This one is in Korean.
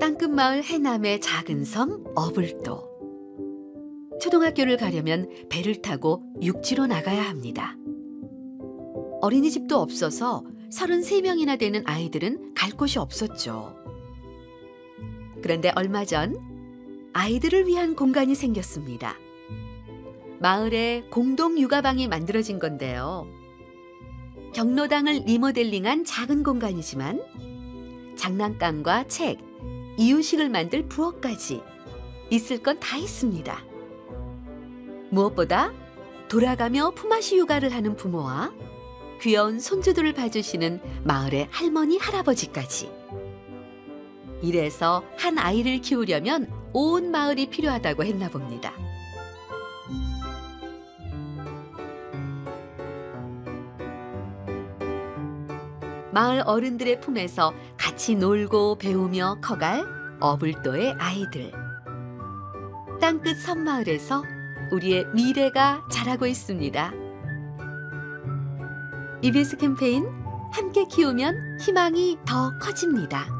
땅끝마을 해남의 작은 섬 어불도. 초등학교를 가려면 배를 타고 육지로 나가야 합니다. 어린이집도 없어서 33명이나 되는 아이들은 갈 곳이 없었죠. 그런데 얼마 전 아이들을 위한 공간이 생겼습니다. 마을에 공동 육아방이 만들어진 건데요. 경로당을 리모델링한 작은 공간이지만 장난감과 책, 이유식을 만들 부엌까지 있을 건 다 있습니다. 무엇보다 돌아가며 품앗이 육아를 하는 부모와 귀여운 손주들을 봐주시는 마을의 할머니, 할아버지까지. 이래서 한 아이를 키우려면 온 마을이 필요하다고 했나 봅니다. 마을 어른들의 품에서 같이 놀고 배우며 커갈 어불도의 아이들. 땅끝 섬마을에서 우리의 미래가 자라고 있습니다. EBS 캠페인 함께 키우면 희망이 더 커집니다.